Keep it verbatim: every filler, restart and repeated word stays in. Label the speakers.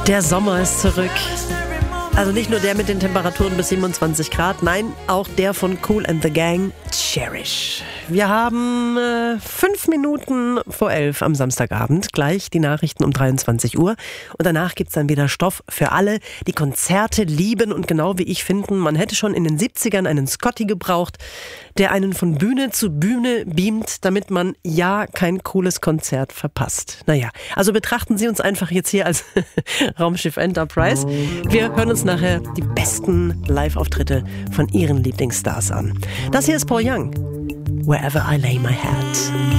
Speaker 1: Der Sommer ist zurück. Also nicht nur der mit den Temperaturen bis siebenundzwanzig Grad, nein, auch der von Kool and the Gang, Cherish. Wir haben äh, fünf Minuten vor elf am Samstagabend, gleich die Nachrichten um dreiundzwanzig Uhr. Und danach gibt's dann wieder Stoff für alle, die Konzerte lieben und genau wie ich finden, man hätte schon in den siebzigern einen Scotty gebraucht, der einen von Bühne zu Bühne beamt, damit man ja kein cooles Konzert verpasst. Naja, also betrachten Sie uns einfach jetzt hier als Raumschiff Enterprise. Wir hören uns nachher die besten Live-Auftritte von Ihren Lieblingsstars an. Das hier ist Paul Young. Wherever I lay my hat.